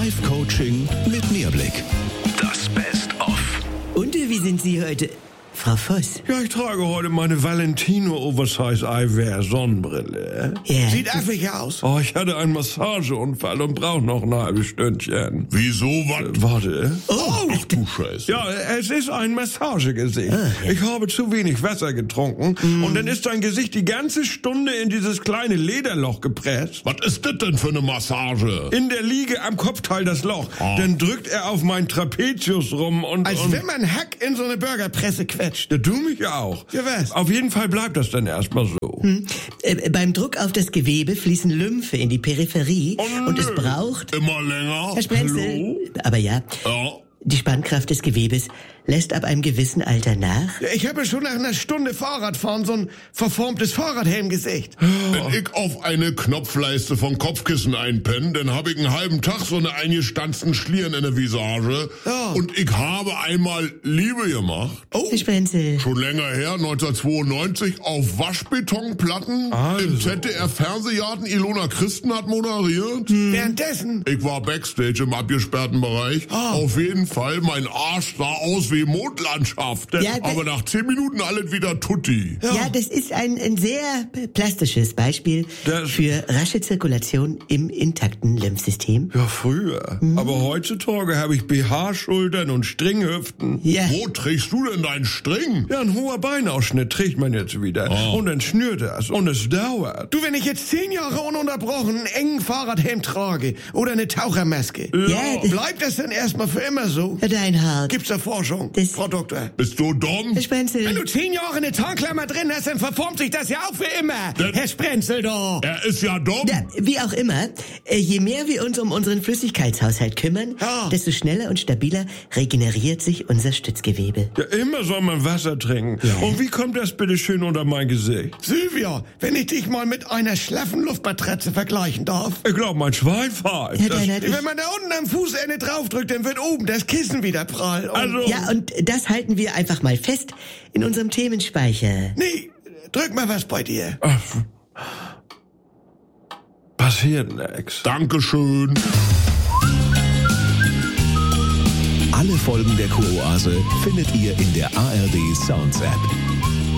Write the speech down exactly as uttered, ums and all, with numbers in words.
Live-Coaching mit Mehrblick. Das Best-of. Und wie sind Sie heute, Frau Voss? Ja, ich trage heute meine Valentino Oversize Eyewear Sonnenbrille. Ja. Sieht affig aus. Oh, ich hatte einen Massageunfall und brauche noch ein halbes Stündchen. Wieso, was? Äh, warte. Oh, ach du Scheiße. Ja, es ist ein Massagegesicht. Ah, ja. Ich habe zu wenig Wasser getrunken mm. und dann ist dein Gesicht die ganze Stunde in dieses kleine Lederloch gepresst. Was ist das denn für eine Massage? In der Liege am Kopfteil das Loch. Ah. Dann drückt er auf meinen Trapezius rum und... Als und wenn man Hack in so eine Burgerpresse quetscht. Ja, du mich auch. Ja, was? Auf jeden Fall bleibt das dann erstmal so. Hm. Äh, beim Druck auf das Gewebe fließen Lymphe in die Peripherie Oh, und nö. es braucht... Immer länger? Herr Sprenzel, Hallo? aber ja, Ja. die Spannkraft des Gewebes lässt ab einem gewissen Alter nach. Ich habe schon nach einer Stunde Fahrradfahren so ein verformtes Fahrradhelmgesicht. Wenn ich auf eine Knopfleiste von Kopfkissen einpenne, dann habe ich einen halben Tag so eine eingestanzten Schlieren in der Visage. Ja. Und ich habe einmal Liebe gemacht. Herr Sprenzel, Schon länger her, neunzehnhundertzweiundneunzig, auf Waschbetonplatten. Also. Im Z D F-Fernsehgarten. Ilona Christen hat moderiert. Währenddessen. Ich war Backstage im abgesperrten Bereich. Auf jeden Fall, mein Arsch sah aus wie Mondlandschaft. Ja, das- Aber nach zehn Minuten alles wieder tutti. ja, das ist ein, ein sehr plastisches Beispiel Das- für rasche Zirkulation im intakten Lymphsystem. Ja, früher. Aber heutzutage habe ich B H-Schultern und Stringhüften. Ja, Wo trägst du denn deinen String? Ja, ein hoher Beinausschnitt trägt man jetzt wieder. Oh. Und dann schnürt das. Und es dauert. Du, wenn ich jetzt zehn Jahre ununterbrochen einen engen Fahrradhelm trage oder eine Tauchermaske, ja, das, bleibt das denn erstmal für immer so? Herr Deinhardt, Gibt's da Forschung, Das- Frau Doktor? Bist du dumm? Herr Wenn Sprenzel, du zehn Jahre eine Tarnklammer drin hast, dann verformt sich das ja auch für immer. Das- Herr Sprenzel doch. Er ist ja dumm. ja, wie auch immer, äh, je mehr wir uns um unseren Flüssigkeitshaushalt kümmern, Ja. desto schneller und stabiler regeneriert sich unser Stützgewebe. Ja, immer soll man Wasser trinken. Und wie kommt das bitte schön unter mein Gesicht? Sylvia, wenn ich dich mal mit einer schlaffen Luftmatratze vergleichen darf. Ich glaube, mein Schwein pfeift. Herr Das- Deinhardt, ich, Wenn man da unten am Fußende draufdrückt, dann wird oben das Kissen wieder prall. Und Also, ja, und das halten wir einfach mal fest in unserem Themenspeicher. nee, drück mal was bei dir. passiert nix. Dankeschön. Alle Folgen der Kuroase findet ihr in der A R D Sounds App.